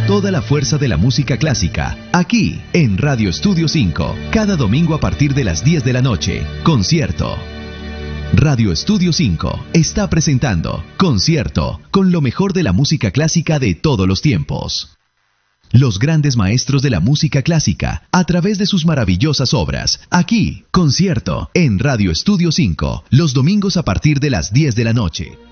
toda la fuerza de la música clásica, aquí en Radio Estudio 5, cada domingo a partir de las 10 de la noche, Concierto. Radio Estudio 5 está presentando Concierto con lo mejor de la música clásica de todos los tiempos. Los grandes maestros de la música clásica, a través de sus maravillosas obras. Aquí, Concierto, en Radio Estudio 5, los domingos a partir de las 10 de la noche.